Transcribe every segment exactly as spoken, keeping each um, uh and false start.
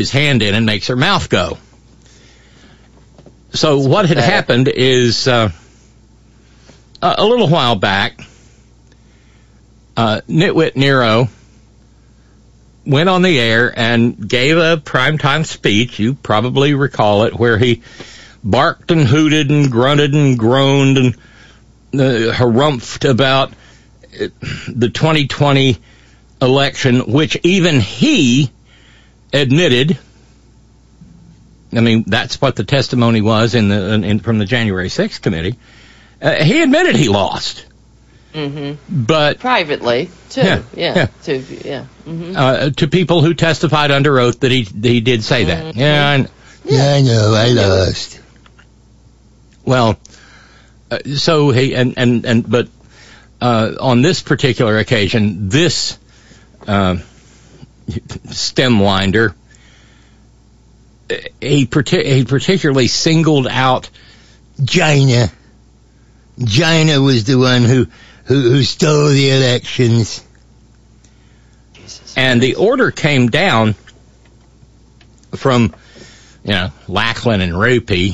his hand in and makes her mouth go. So what had happened is uh, a, a little while back, uh, Nitwit Nero went on the air and gave a primetime speech, you probably recall it, where he barked and hooted and grunted and groaned and uh, harumphed about the twenty twenty election, which even he admitted. I mean, that's what the testimony was in the in, from the January sixth committee. Uh, he admitted he lost. Mm-hmm. But privately, too. Yeah. yeah, yeah. To, yeah. Mm-hmm. Uh, to people who testified under oath that he he did say that. Mm-hmm. Yeah, I, yeah, I know, I lost. Well, uh, so he, and, and, and, but, uh, on this particular occasion, this, uh, stem winder, he, partic- he particularly singled out China. China was the one who, who, who stole the elections. Jesus and Christ. the order came down from, you know, Lackland and Rupee,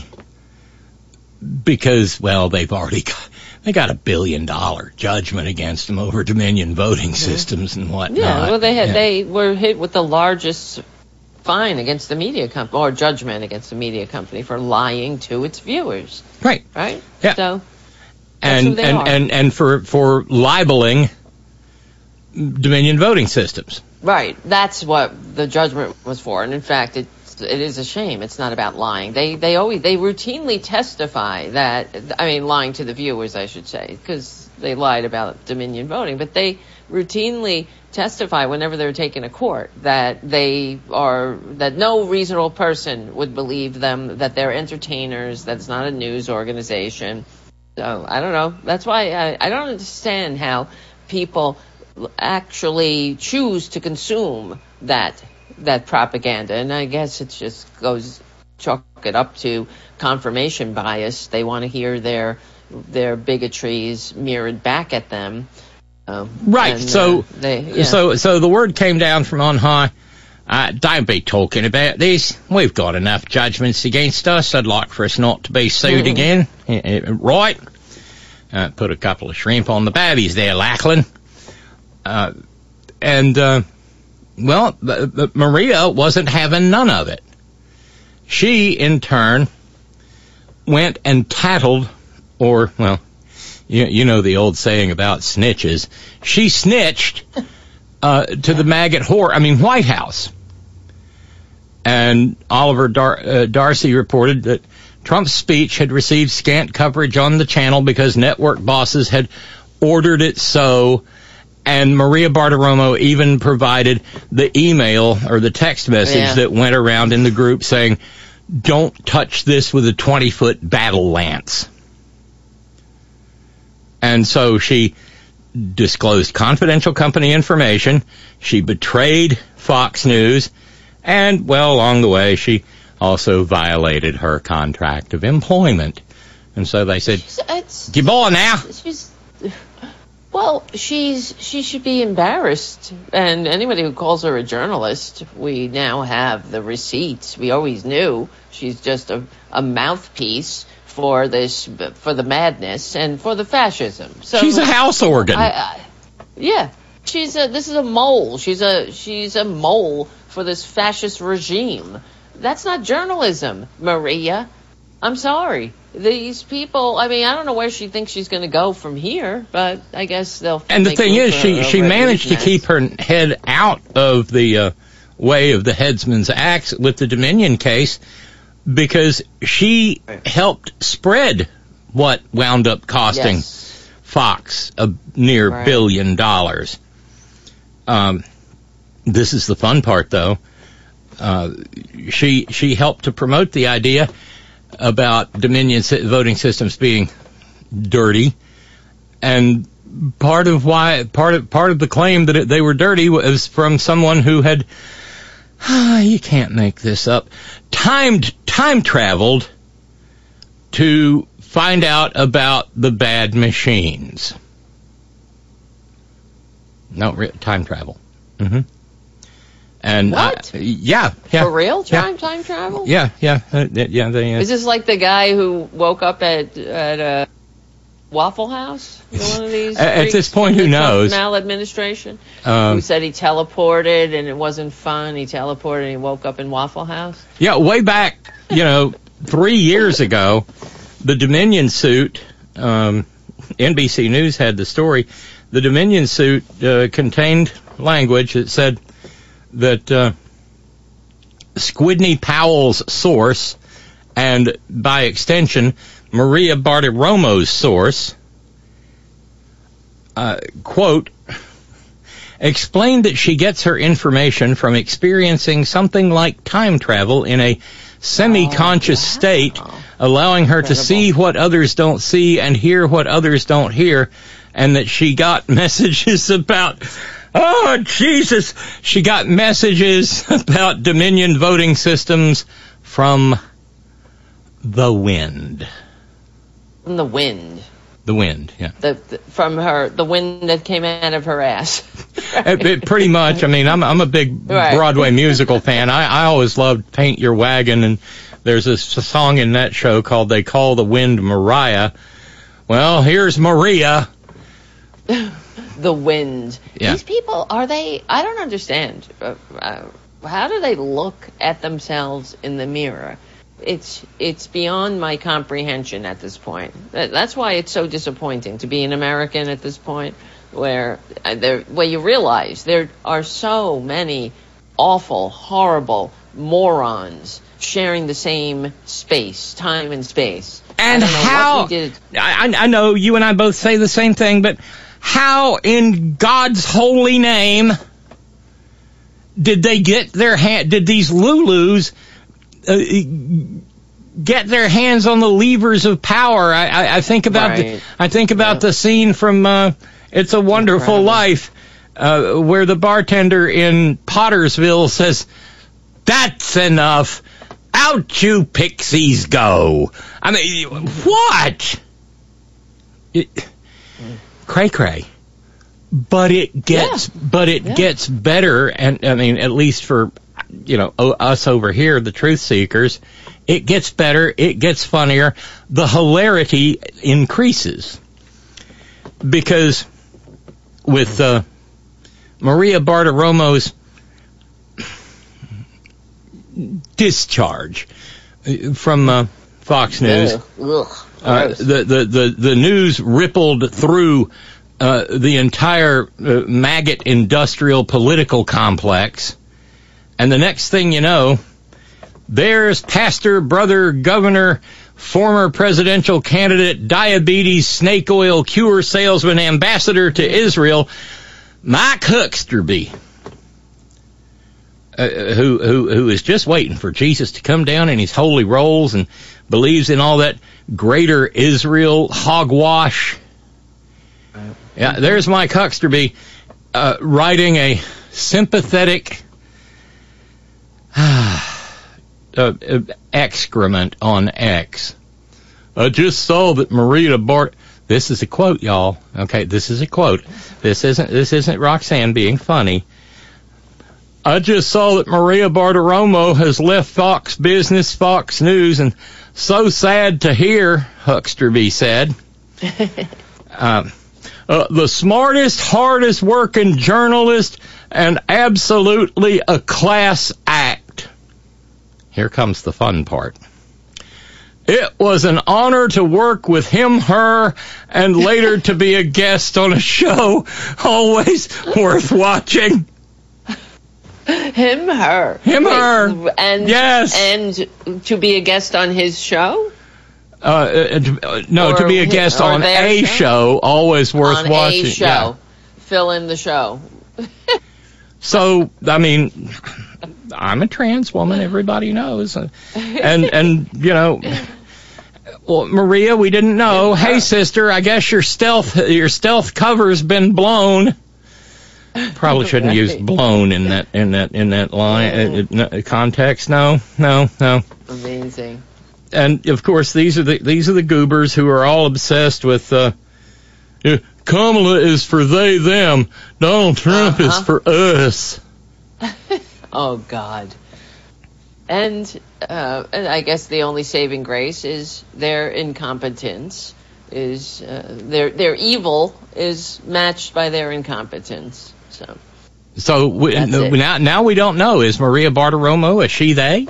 because, well, they've already got, they got a billion dollar judgment against them over Dominion voting systems and whatnot. Yeah, well, they had yeah. they were hit with the largest fine against the media company, or judgment against the media company for lying to its viewers. Right. Right? Yeah. So, that's and, who they and, are. and, and for, for libeling Dominion voting systems. Right. That's what the judgment was for. And in fact, it it is a shame. It's not about lying. They they always they routinely testify that, I mean, lying to the viewers, I should say, because they lied about Dominion voting, but they routinely testify whenever they're taken to court that they are, that no reasonable person would believe them, that they're entertainers, that it's not a news organization. So I don't know. That's why I, I don't understand how people actually choose to consume that that propaganda, and I guess it just goes chalk it up to confirmation bias. They want to hear their their bigotries mirrored back at them. Um, right. and, so uh, they, yeah. so so the word came down from on high. Uh, don't be talking about this. We've got enough judgments against us. I'd like for us not to be sued Mm-hmm. again. Uh, right. Uh, put a couple of shrimp on the babbies there, Lackland. Uh, and. Uh, Well, but, but Maria wasn't having none of it. She, in turn, went and tattled, or, well, you, you know the old saying about snitches. She snitched uh, to the maggot whore, I mean, White House. And Oliver Dar- uh, Darcy reported that Trump's speech had received scant coverage on the channel because network bosses had ordered it so. And Maria Bartiromo even provided the email or the text message yeah. that went around in the group saying, don't touch this with a twenty-foot battle lance. And so she disclosed confidential company information. She betrayed Fox News. And, well, along the way, she also violated her contract of employment. And so they said, It's, get on now. She's, well, she's she should be embarrassed. And anybody who calls her a journalist, we now have the receipts. We always knew she's just a, a mouthpiece for this, for the madness and for the fascism. So she's a house organ. I, I, yeah, she's a. This is a mole. She's a she's a mole for this fascist regime. That's not journalism, Maria. I'm sorry. These people, I mean, I don't know where she thinks she's going to go from here, but I guess they'll... And the thing is, she, she managed to keep her head out of the uh, way of the headsman's axe with the Dominion case because she helped spread what wound up costing yes. Fox a near right. billion dollars. Um, this is the fun part, though. Uh, she she helped to promote the idea about Dominion voting systems being dirty, and part of why part of part of the claim that it, they were dirty was from someone who had ah, you can't make this up timed time traveled to find out about the bad machines. No, time travel. Mm-hmm. And What? Uh, yeah, yeah. For real? Time yeah. time travel? Yeah, yeah, uh, yeah. They, uh, Is this like the guy who woke up at at a Waffle House? One of these. At freaks this point, from who the Trump knows? Maladministration. Um, who said he teleported and it wasn't fun. He teleported and he woke up in Waffle House. yeah, way back, you know, three years ago, the Dominion suit. Um, N B C News had the story. The Dominion suit uh, contained language that said that uh, Squidney Powell's source, and by extension, Maria Bartiromo's source, uh, quote, explained that she gets her information from experiencing something like time travel in a semi-conscious Oh, wow. state, allowing her to Incredible. see what others don't see and hear what others don't hear, and that she got messages about, oh, Jesus, she got messages about Dominion voting systems from the wind. From the wind. The wind, yeah. The, the from her the wind that came out of her ass. It- it pretty much. I mean, I'm I'm a big Right. Broadway musical fan. I, I always loved Paint Your Wagon, and there's a, s- a song in that show called They Call the Wind Mariah. Well, here's Maria. The wind. Yeah. These people, are they, I don't understand. Uh, uh, how do they look at themselves in the mirror? It's it's beyond my comprehension at this point. That, that's why it's so disappointing to be an American at this point, where uh, there, where you realize there are so many awful, horrible morons sharing the same space, time and space. And I don't know what how, we did. I, I know you and I both say the same thing, but how in God's holy name did they get their hand, did these Lulus uh, get their hands on the levers of power? I, I, I think about Right. the, I think about Yep. the scene from uh, It's a Wonderful Incredible. Life, uh, where the bartender in Pottersville says, "That's enough. Out you pixies go." I mean, what? It, cray cray. But it gets, Yeah. but it Yeah. gets better, and I mean, at least for, you know, o- us over here, the truth seekers, it gets better, it gets funnier, the hilarity increases. Because with uh, Maria Bartiromo's discharge from uh, Fox News, Ugh, ugh, uh, gross. the, the, the, the news rippled through uh, the entire uh, maggot industrial political complex. And the next thing you know, there's pastor, brother, governor, former presidential candidate, diabetes, snake oil cure salesman, ambassador to Israel, Mike Hucksterby, uh, who, who, who is just waiting for Jesus to come down in his holy rolls and believes in all that greater Israel hogwash. Yeah, there's Mike Hucksterby uh, writing a sympathetic uh, uh, excrement on X. I just saw that Maria Bart. This is a quote, y'all. Okay, this is a quote. This isn't. This isn't Roxanne being funny. I just saw that Maria Bartiromo has left Fox Business, Fox News, and so sad to hear, Hucksterby said. um, uh, the smartest, hardest working journalist and absolutely a class act. Here comes the fun part. It was an honor to work with him, her, and later to be a guest on a show always worth watching. Him, her. Him, Wait, her. And, Yes. And to be a guest on his show? Uh, uh, uh, no, Or to be a hi- guest or on their a show? show, always worth on watching. a show. Yeah. Fill in the show. So, I mean, I'm a trans woman, everybody knows. And, and you know, well, Maria, we didn't know. Hey, sister, I guess your stealth, your stealth cover's been blown. Probably shouldn't Right. use blown in that, in that, in that line, uh, uh, context. No, no, no. Amazing. And of course, these are the these are the goobers who are all obsessed with uh, uh, Kamala is for they them, Donald Trump is Uh-huh. for us. Oh, God. And, uh, and I guess the only saving grace is their incompetence. Is uh, their their evil is matched by their incompetence. So, so we, now now we don't know. Is Maria Bartiromo a she they?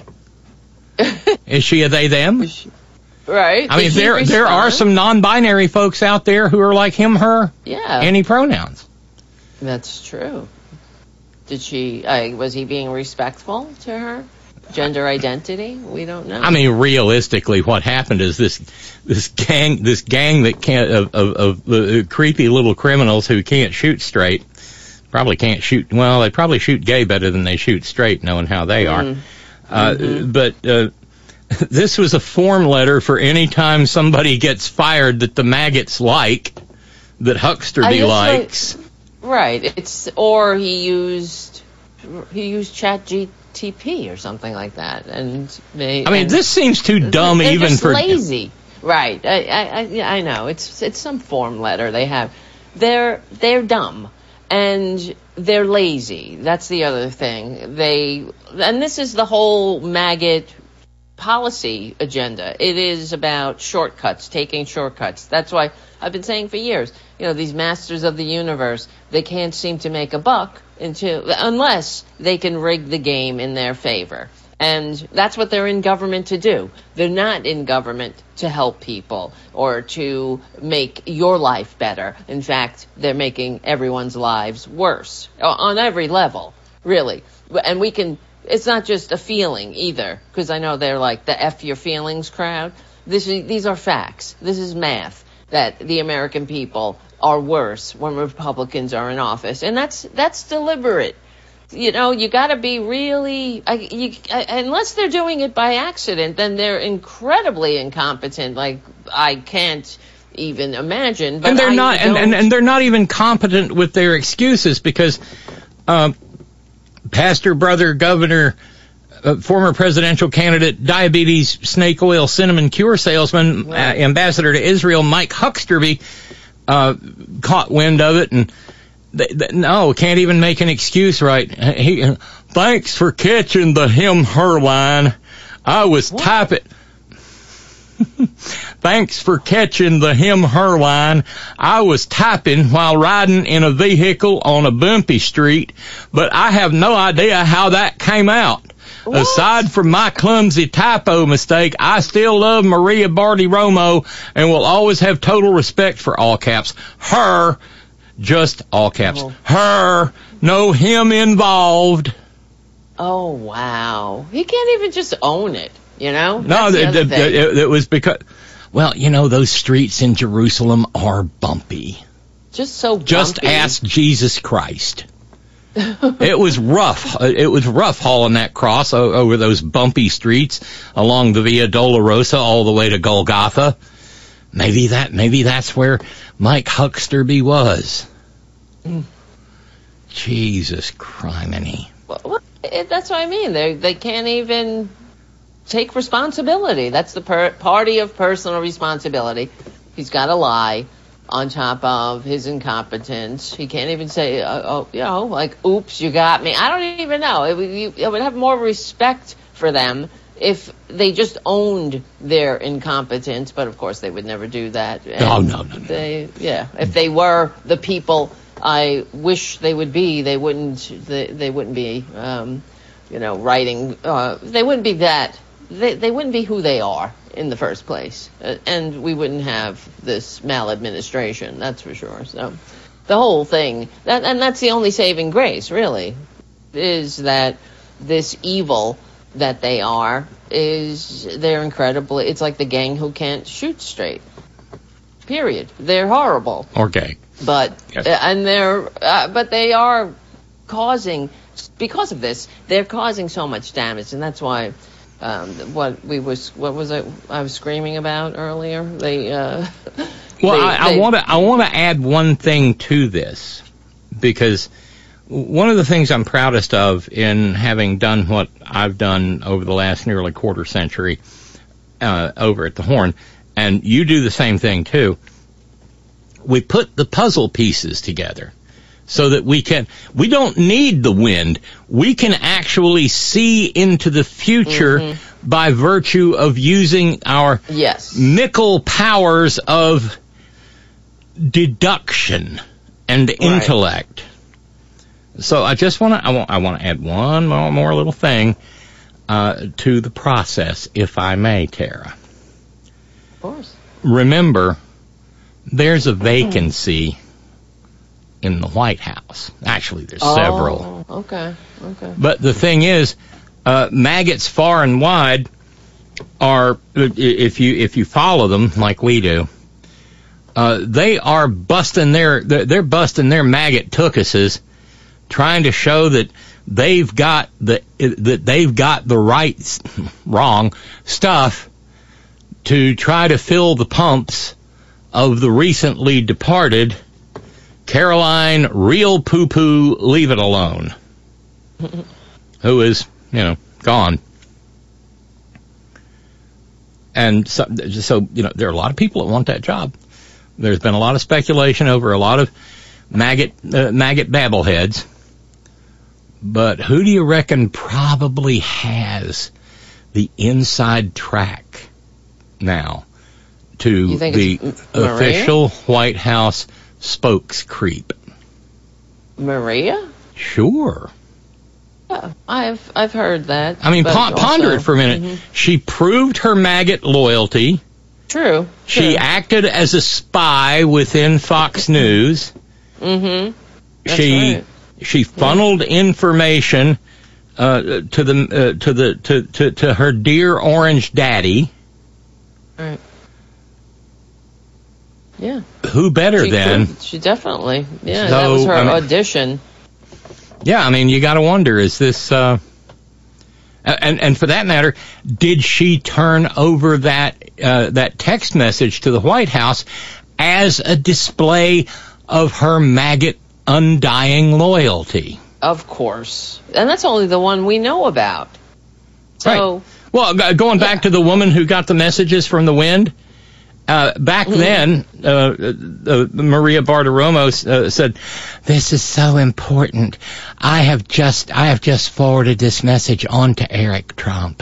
Is she a they them? Right. I mean, there there are some non-binary folks out there who are like him, her, yeah, any pronouns. That's true. Did she? Uh, was he being respectful to her gender identity? We don't know. I mean, realistically, what happened is this this gang this gang that can't of of, of uh, creepy little criminals who can't shoot straight. Probably can't shoot. Well, they probably shoot gay better than they shoot straight, knowing how they are. Mm. Uh, mm-hmm. But uh, this was a form letter for any time somebody gets fired that the maggots like, that Hucksterby likes. Like, right. It's or he used he used Chat G T P or something like that, and they. I mean, and this seems too dumb they're even just for lazy. Right. I I I know it's it's some form letter they have. They're they're dumb. And they're lazy. That's the other thing. They, and this is the whole maggot policy agenda. It is about shortcuts, taking shortcuts. That's why I've been saying for years, you know, these masters of the universe, they can't seem to make a buck until, unless they can rig the game in their favor. And that's what they're in government to do. They're not in government to help people or to make your life better. In fact, they're making everyone's lives worse on every level, really. And we can, it's not just a feeling either, because I know they're like the F your feelings crowd. This is, these are facts. This is math, that the American people are worse when Republicans are in office. And that's, that's deliberate. You know, you got to be really, I, you, I, unless they're doing it by accident, then they're incredibly incompetent. Like, I can't even imagine. But and they're I not, and, and, and they're not even competent with their excuses because, uh, pastor, brother, governor, uh, former presidential candidate, diabetes, snake oil, cinnamon cure salesman, right. uh, ambassador to Israel, Mike Hucksterby, uh, caught wind of it and. They, they, no, can't even make an excuse right. He, thanks for catching the him, her line. I was what? typing. Thanks for catching the him, her line. I was typing while riding in a vehicle on a bumpy street, but I have no idea how that came out. What? Aside from my clumsy typo mistake, I still love Maria Bartiromo and will always have total respect for all caps. Her. Just all caps. Oh. Her, no him involved. Oh, wow. He can't even just own it, you know? No, it, it, it, it was because, well, you know, those streets in Jerusalem are bumpy. Just so bumpy. Just ask Jesus Christ. It was rough. It was rough hauling that cross over those bumpy streets along the Via Dolorosa all the way to Golgotha. Maybe that, maybe that's where Mike Hucksterby was. Mm. Jesus criminy. Well, that's what I mean. They they can't even take responsibility. That's the per- party of personal responsibility. He's got to lie on top of his incompetence. He can't even say, uh, oh, you know, like, oops, you got me. I don't even know. It would, you, it would have more respect for them if they just owned their incompetence, but of course they would never do that. And oh, no, no, no. They, yeah, if they were the people I wish they would be, they wouldn't, they, they wouldn't be, um, you know, writing, uh, they wouldn't be that, they, they wouldn't be who they are in the first place. Uh, and we wouldn't have this maladministration, that's for sure. So the whole thing, that, and that's the only saving grace, really, is that this evil that they are is they're incredibly, it's like the gang who can't shoot straight, period. They're horrible, or gay, but yes. uh, and they're uh, but they are causing, because of this, they're causing so much damage. And that's why um, what we was what was it I was screaming about earlier, they uh well they, I want to I want to add one thing to this, because one of the things I'm proudest of in having done what I've done over the last nearly quarter century uh, over at the Horn, and you do the same thing too, we put the puzzle pieces together. so that we can, we don't need the wind. We can actually see into the future mm-hmm. by virtue of using our yes. mickle powers of deduction and right. intellect. So I just want to, I want, I want to add one more, more little thing uh, to the process, if I may, Tara. Of course. Remember, there's a vacancy in the White House. Actually, there's oh, several. Okay, okay. But the thing is, uh, maggots far and wide are, if you if you follow them like we do, uh, they are busting their they're busting their maggot tookuses, trying to show that they've got the that they've got the right wrong stuff to try to fill the pumps of the recently departed Caroline Real Poo Poo Leave It Alone, who is, you know, gone. And so, so, you know, there are a lot of people that want that job. There's been a lot of speculation over a lot of maggot, uh, maggot babbleheads. But who do you reckon probably has the inside track now to the official White House spokes creep? Maria? Sure. Yeah, I've I've heard that. I mean, po- ponder it for a minute. Mm-hmm. She proved her maggot loyalty. True. She true. acted as a spy within Fox News. Mm-hmm. That's she right. she funneled yeah. information uh, to the uh, to the to, to to her dear orange daddy. Right. Yeah. Who better she than? Could. She definitely. Yeah, so, that was her I mean, audition. Yeah, I mean, you got to wonder, is this, uh, and and for that matter, did she turn over that uh, that text message to the White House as a display of her maggot undying loyalty? Of course, and that's only the one we know about. So, right. Well, going back yeah. to the woman who got the messages from the wind. Uh, back mm-hmm. then, uh, uh, Maria Bartiromo uh, said, "This is so important. I have just, I have just forwarded this message on to Eric Trump."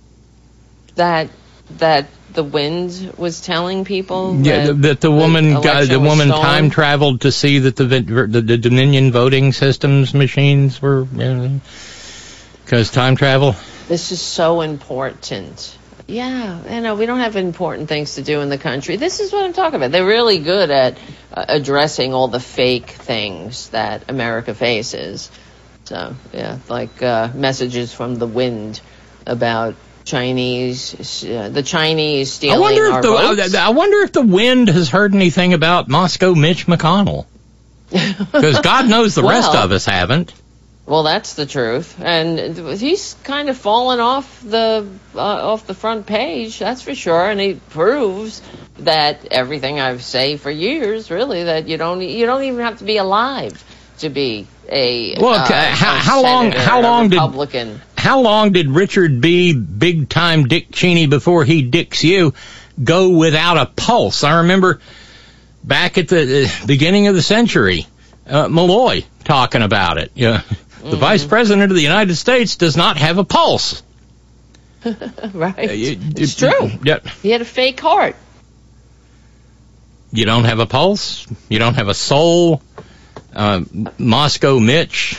That that the wind was telling people. Yeah, that, that the woman, the, got, the woman time traveled to see that the the, the Dominion voting systems machines were, because uh, time travel. This is so important. Yeah, you know, we don't have important things to do in the country. This is what I'm talking about. They're really good at uh, addressing all the fake things that America faces. So, yeah, like uh, messages from the wind about Chinese, uh, the Chinese stealing I wonder our if the, votes. I wonder if the wind has heard anything about Moscow Mitch McConnell. Because God knows the well, rest of us haven't. Well, that's the truth, and he's kind of fallen off the uh, off the front page. That's for sure, and he proves that everything I've said for years, really, that you don't you don't even have to be alive to be a well. Uh, how, a how long? How long did Republican. How long did Richard B. Big Time Dick Cheney before he dicks you go without a pulse? I remember back at the uh, beginning of the century, uh, Malloy talking about it. Yeah. The mm-hmm. Vice President of the United States does not have a pulse. Right. Uh, you, it's you, true. Yeah. He had a fake heart. You don't have a pulse. You don't have a soul. Uh, Moscow Mitch.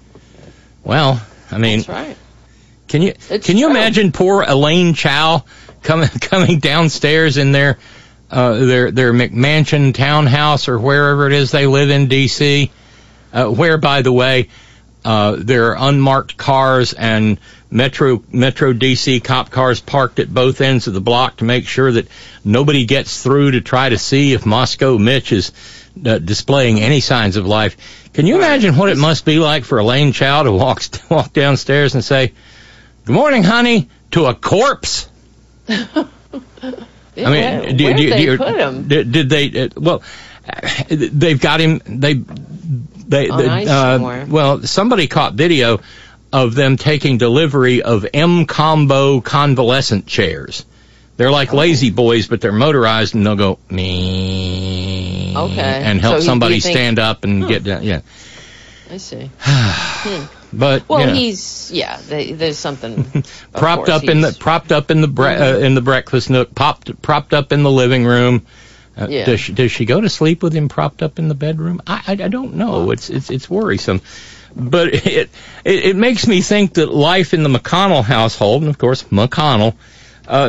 Well, I mean, that's right. Can you it's can you true. imagine poor Elaine Chao coming coming downstairs in their uh, their their McMansion townhouse or wherever it is they live in D C, uh, where, by the way, Uh, there are unmarked cars and Metro Metro D C cop cars parked at both ends of the block to make sure that nobody gets through to try to see if Moscow Mitch is uh, displaying any signs of life. Can you imagine what it must be like for Elaine Chao to walk walk downstairs and say, "Good morning, honey," to a corpse? Yeah, I mean, where did, did did, they did, put him? Did, did they? Uh, well, they've got him. They. They, they uh, well, somebody caught video of them taking delivery of M Combo convalescent chairs. They're like oh. lazy boys, but they're motorized, and they'll go me okay. and help so somebody think, stand up and huh. get down. Yeah, I see. hmm. But well, you know, he's yeah. They, there's something propped up in the propped up in the bre- mm-hmm. uh, in the breakfast nook, popped propped up in the living room. Uh, yeah. Does she, does she go to sleep with him propped up in the bedroom? I I, I don't know. It's it's it's worrisome. But it, it it makes me think that life in the McConnell household, and of course McConnell, uh,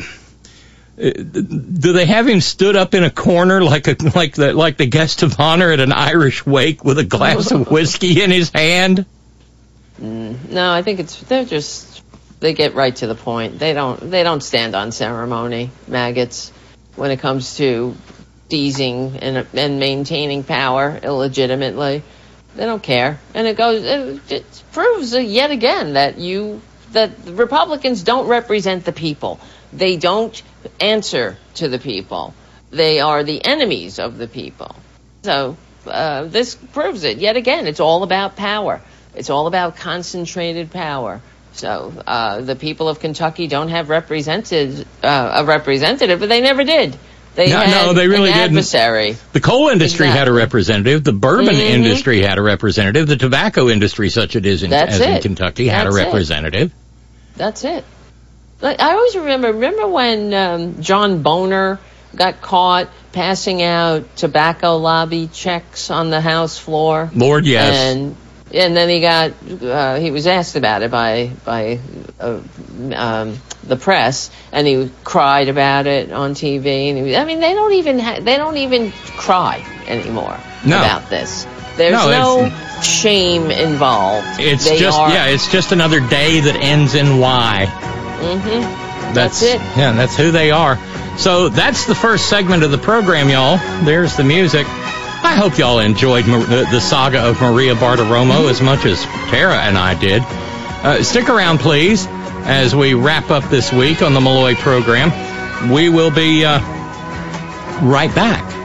do they have him stood up in a corner like a like the like the guest of honor at an Irish wake with a glass of whiskey in his hand? Mm, no, I think it's they're just they get right to the point. They don't they don't stand on ceremony, maggots, when it comes to seizing and and maintaining power illegitimately. They don't care, and it goes. It, it proves yet again that you that the Republicans don't represent the people. They don't answer to the people. They are the enemies of the people. So uh, this proves it yet again. It's all about power. It's all about concentrated power. So uh, the people of Kentucky don't have represented uh, a representative, but they never did. They no, had no, they really an adversary. didn't. The coal industry exactly. had a representative. The bourbon mm-hmm. industry had a representative. The tobacco industry, such it is in, as it. in Kentucky, had That's a representative. It. That's it. Like, I always remember. Remember when um, John Boner got caught passing out tobacco lobby checks on the House floor? Lord, yes. And and then he got uh, he was asked about it by by uh, um, the press, and he cried about it on T V. And he, I mean, they don't even ha- they don't even cry anymore no. about this. There's no, no shame involved. It's they just are, yeah, it's just another day that ends in Y. Mm-hmm. That's, that's it. Yeah, that's who they are. So that's the first segment of the program, y'all. There's the music. I hope y'all enjoyed the, the saga of Maria Bartiromo as much as Tara and I did. Uh, stick around, please, as we wrap up this week on the Malloy program. We will be uh, right back.